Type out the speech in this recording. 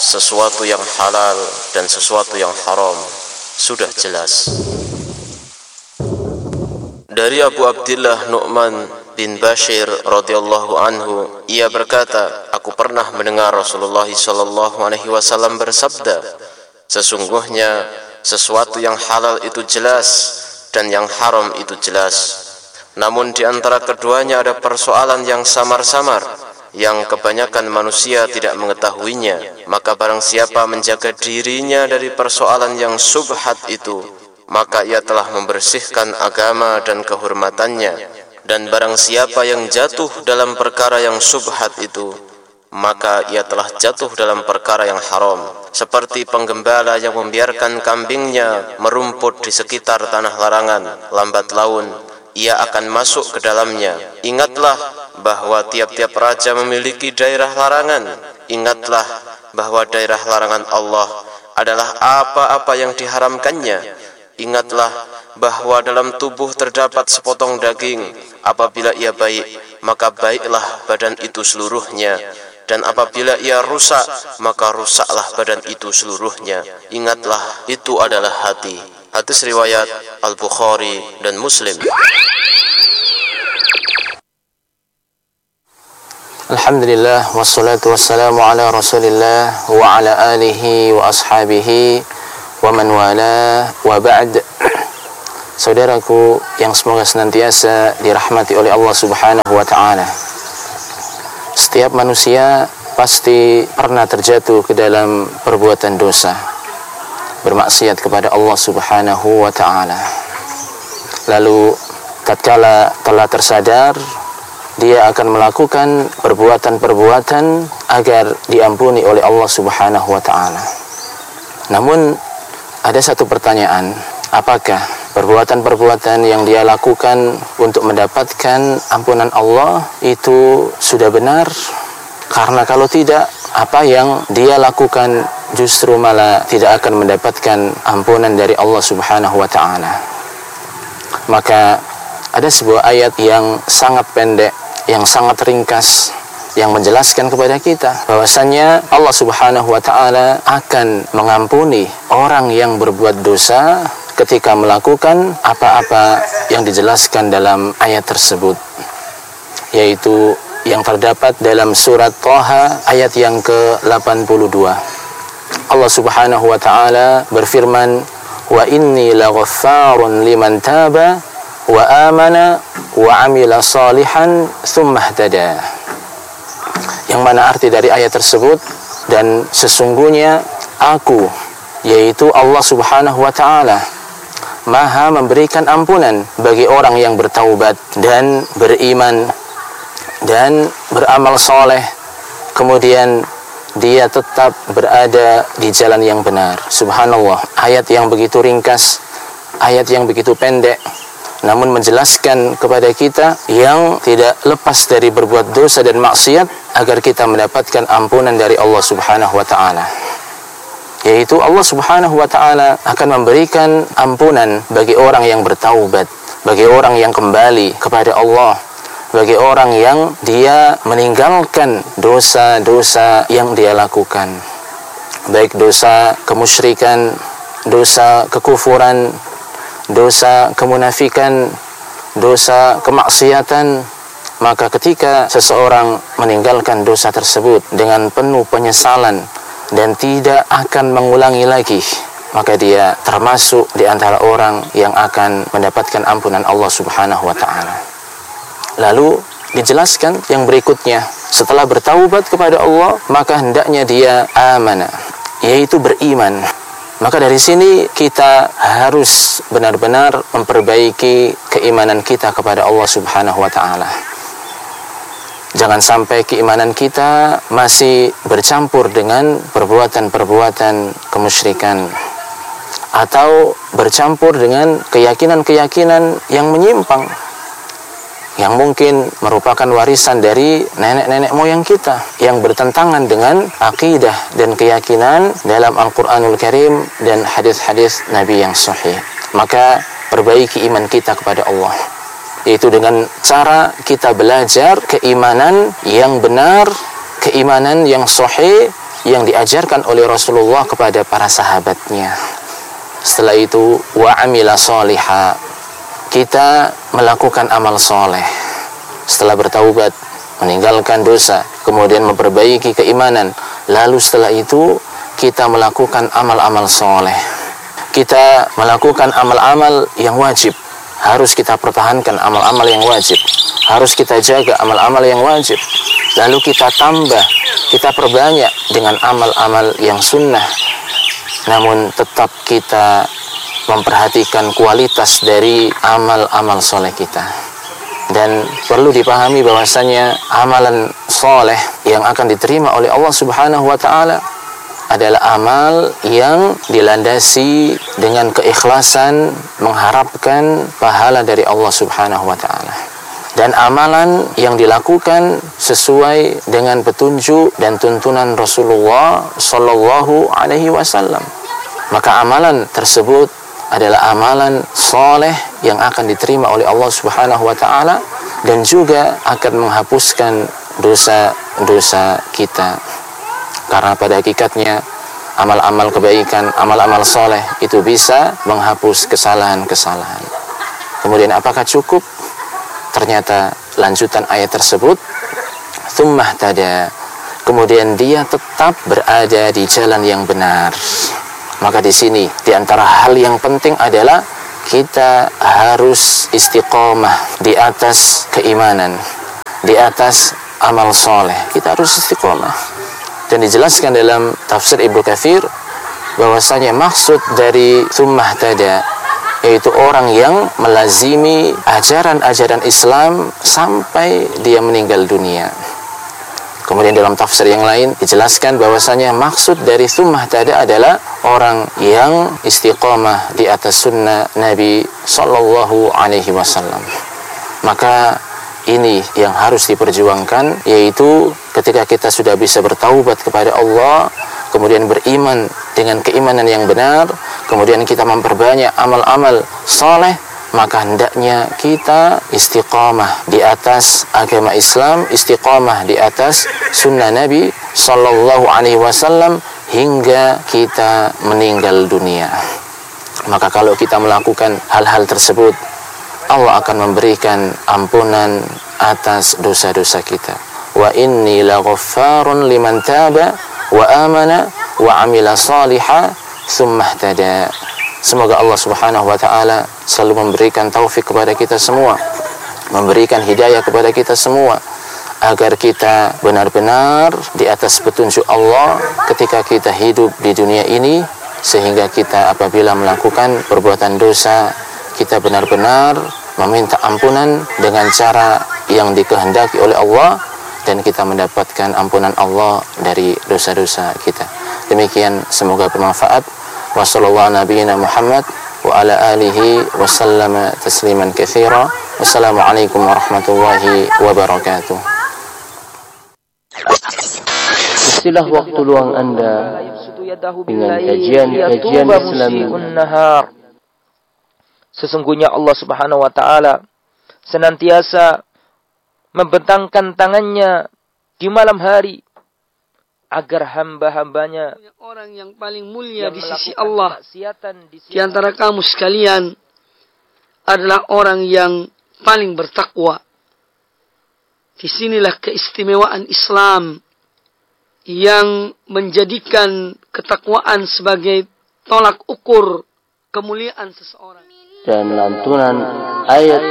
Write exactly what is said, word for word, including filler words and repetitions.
sesuatu yang halal dan sesuatu yang haram sudah jelas. Dari Abu Abdillah Nu'man bin Bashir radhiyallahu anhu, ia berkata, aku pernah mendengar Rasulullah sallallahu alaihi wasallam bersabda, sesungguhnya sesuatu yang halal itu jelas dan yang haram itu jelas. Namun di antara keduanya ada persoalan yang samar-samar, yang kebanyakan manusia tidak mengetahuinya. Maka barang siapa menjaga dirinya dari persoalan yang subhat itu, maka ia telah membersihkan agama dan kehormatannya. Dan barang siapa yang jatuh dalam perkara yang subhat itu, maka ia telah jatuh dalam perkara yang haram. Seperti penggembala yang membiarkan kambingnya merumput di sekitar tanah larangan, lambat laun ia akan masuk ke dalamnya. Ingatlah bahwa tiap-tiap raja memiliki daerah larangan. Ingatlah bahwa daerah larangan Allah adalah apa-apa yang diharamkannya. Ingatlah bahwa dalam tubuh terdapat sepotong daging. Apabila ia baik, maka baiklah badan itu seluruhnya, dan apabila ia rusak, maka rusaklah badan itu seluruhnya. Ingatlah, itu adalah hati. Hadis riwayat Al-Bukhari dan Muslim. Alhamdulillah, wassalatu wassalamu ala Rasulillah wa ala alihi wa ashabihi wa man wala, wa ba'd. Saudaraku yang semoga senantiasa dirahmati oleh Allah Subhanahu wa ta'ala, setiap manusia pasti pernah terjatuh ke dalam perbuatan dosa, bermaksiat kepada Allah Subhanahu wa ta'ala. Lalu tatkala telah tersadar, dia akan melakukan perbuatan-perbuatan agar diampuni oleh Allah Subhanahu wa ta'ala. Namun ada satu pertanyaan, apakah perbuatan-perbuatan yang dia lakukan untuk mendapatkan ampunan Allah itu sudah benar? Karena kalau tidak, apa yang dia lakukan justru malah tidak akan mendapatkan ampunan dari Allah Subhanahu wa ta'ala. Maka ada sebuah ayat yang sangat pendek, yang sangat ringkas, yang menjelaskan kepada kita bahwasannya Allah Subhanahu wa ta'ala akan mengampuni orang yang berbuat dosa ketika melakukan apa-apa yang dijelaskan dalam ayat tersebut, yaitu yang terdapat dalam surat Thaha ayat yang ke delapan puluh dua. Allah Subhanahu wa ta'ala berfirman, wa inni laghaffarun liman taba wa amana wa amila salihan tsumma ihtada. Yang mana arti dari ayat tersebut, dan sesungguhnya aku, yaitu Allah Subhanahu wa ta'ala, Maha memberikan ampunan bagi orang yang bertaubat dan beriman dan beramal soleh, kemudian dia tetap berada di jalan yang benar. Subhanallah, ayat yang begitu ringkas, ayat yang begitu pendek, namun menjelaskan kepada kita yang tidak lepas dari berbuat dosa dan maksiat agar kita mendapatkan ampunan dari Allah Subhanahu wa ta'ala. Yaitu Allah Subhanahu wa ta'ala akan memberikan ampunan bagi orang yang bertaubat, bagi orang yang kembali kepada Allah, bagi orang yang dia meninggalkan dosa-dosa yang dia lakukan, baik dosa kemusyrikan, dosa kekufuran, dosa kemunafikan, dosa kemaksiatan. Maka ketika seseorang meninggalkan dosa tersebut dengan penuh penyesalan dan tidak akan mengulangi lagi, maka dia termasuk di antara orang yang akan mendapatkan ampunan Allah Subhanahu wa ta'ala. Lalu dijelaskan yang berikutnya, setelah bertaubat kepada Allah, maka hendaknya dia amana, yaitu beriman. Maka dari sini kita harus benar-benar memperbaiki keimanan kita kepada Allah Subhanahu wa ta'ala. Jangan sampai keimanan kita masih bercampur dengan perbuatan-perbuatan kemusyrikan, atau bercampur dengan keyakinan-keyakinan yang menyimpang, yang mungkin merupakan warisan dari nenek-nenek moyang kita, yang bertentangan dengan akidah dan keyakinan dalam Al-Quranul Karim dan hadis-hadis Nabi yang sahih. Maka perbaiki iman kita kepada Allah, yaitu dengan cara kita belajar keimanan yang benar, keimanan yang sahih, yang diajarkan oleh Rasulullah kepada para sahabatnya. Setelah itu wa amila sholiha, kita melakukan amal soleh. Setelah bertaubat, meninggalkan dosa, kemudian memperbaiki keimanan, lalu setelah itu kita melakukan amal-amal soleh. Kita melakukan amal-amal yang wajib, harus kita pertahankan amal-amal yang wajib, harus kita jaga amal-amal yang wajib. Lalu kita tambah, kita perbanyak dengan amal-amal yang sunnah, namun tetap kita memperhatikan kualitas dari amal-amal soleh kita. Dan perlu dipahami bahwasanya amalan soleh yang akan diterima oleh Allah Subhanahu wa Ta'ala adalah amal yang dilandasi dengan keikhlasan, mengharapkan pahala dari Allah Subhanahu wa Ta'ala, dan amalan yang dilakukan sesuai dengan petunjuk dan tuntunan Rasulullah Sallallahu Alaihi Wasallam. Maka amalan tersebut adalah amalan soleh yang akan diterima oleh Allah Subhanahu wa Ta'ala, dan juga akan menghapuskan dosa-dosa kita. Karena pada hakikatnya amal-amal kebaikan, amal-amal soleh itu bisa menghapus kesalahan-kesalahan. Kemudian apakah cukup? Ternyata lanjutan ayat tersebut, tsumma tada, kemudian dia tetap berada di jalan yang benar. Maka di sini di antara hal yang penting adalah kita harus istiqomah di atas keimanan, di atas amal soleh. Kita harus istiqomah. Dan dijelaskan dalam tafsir Ibnu Katsir bahwasanya maksud dari tsumma tada yaitu orang yang melazimi ajaran-ajaran Islam sampai dia meninggal dunia. Kemudian dalam tafsir yang lain dijelaskan bahwasanya maksud dari tsumma tada adalah orang yang istiqomah di atas sunnah Nabi Sallallahu Alaihi Wasallam. Maka ini yang harus diperjuangkan, yaitu ketika kita sudah bisa bertaubat kepada Allah, kemudian beriman dengan keimanan yang benar, kemudian kita memperbanyak amal-amal soleh, maka hendaknya kita istiqamah di atas agama Islam, istiqamah di atas sunnah Nabi Sallallahu Alaihi Wasallam hingga kita meninggal dunia. Maka kalau kita melakukan hal-hal tersebut, Allah akan memberikan ampunan atas dosa-dosa kita. Wa inni laghaffarun liman taba wa amana wa amila salihah tsumma ihtada. Semoga Allah Subhanahu wa Ta'ala selalu memberikan taufik kepada kita semua, memberikan hidayah kepada kita semua, agar kita benar-benar di atas petunjuk Allah ketika kita hidup di dunia ini, sehingga kita apabila melakukan perbuatan dosa, kita benar-benar meminta ampunan dengan cara yang dikehendaki oleh Allah, dan kita mendapatkan ampunan Allah dari dosa-dosa kita. Demikian, semoga bermanfaat. Wa sallallahu nabiyina Muhammad wa ala alihi wa sallama tasliman katsira. Wassalamualaikum warahmatullahi wabarakatuh. Istilah waktu luang Anda dengan kajian-kajian Islami. Sesungguhnya Allah Subhanahu wa Ta'ala senantiasa membentangkan tangannya di malam hari agar hamba-hambanya, orang yang paling mulia di sisi Allah di antara kamu sekalian adalah orang yang paling bertakwa. Disinilah keistimewaan Islam yang menjadikan ketakwaan sebagai tolak ukur kemuliaan seseorang. Dan lantunan ayat